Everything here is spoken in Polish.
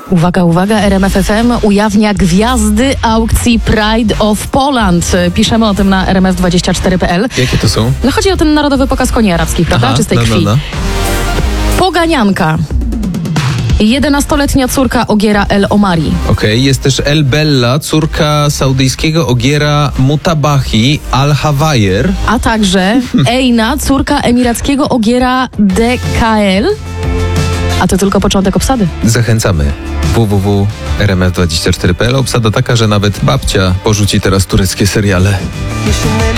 Uwaga, uwaga, RMF FM ujawnia gwiazdy aukcji Pride of Poland. Piszemy o tym na rmf24.pl. Jakie to są? No chodzi o ten Narodowy Pokaz Koni Arabskich, prawda? Czystej krwi. Poganianka. 11-letnia córka Ogiera El Omari. Okej, jest też El Bella, córka saudyjskiego ogiera Mutabahi Al-Hawajer. A także Eina, córka emirackiego ogiera DKL. A to tylko początek obsady. Zachęcamy. www.rmf24.pl. Obsada taka, że nawet babcia porzuci teraz tureckie seriale.